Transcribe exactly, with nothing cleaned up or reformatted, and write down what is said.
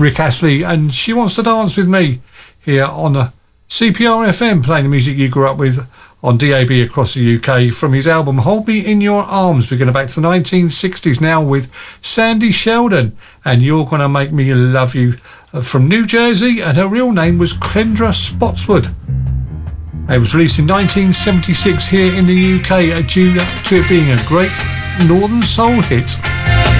Rick Astley, and She Wants to Dance With Me here on the C P R F M, playing the music you grew up with on D A B across the U K from his album Hold Me In Your Arms. We're going back to the nineteen sixties now with Sandy Sheldon and You're Gonna Make Me Love You, from New Jersey, and her real name was Kendra Spotswood. It was released in nineteen seventy-six here in the U K due to it being a great Northern Soul hit.